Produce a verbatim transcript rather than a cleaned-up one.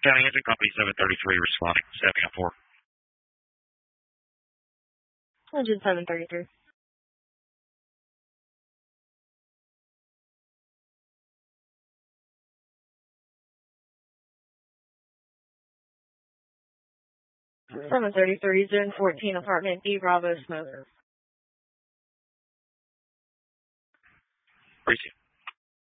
County Engine Company seven thirty-three responding. seven four. Engine seven thirty-three. seven thirty-three, Zone fourteen, Apartment B, Bravo, Smoke. Appreciate it.